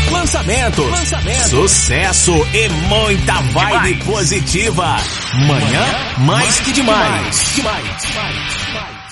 Lançamento. Sucesso e muita vibe positiva. Manhã mais que demais.